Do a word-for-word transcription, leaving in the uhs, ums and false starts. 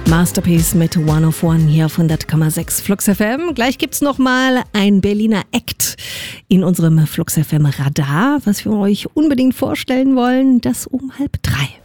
Masterpiece mit One of One hier auf hundert Komma sechs Flux F M. Gleich gibt's noch mal ein Berliner Act in unserem Flux F M Radar, was wir euch unbedingt vorstellen wollen. Das um halb drei.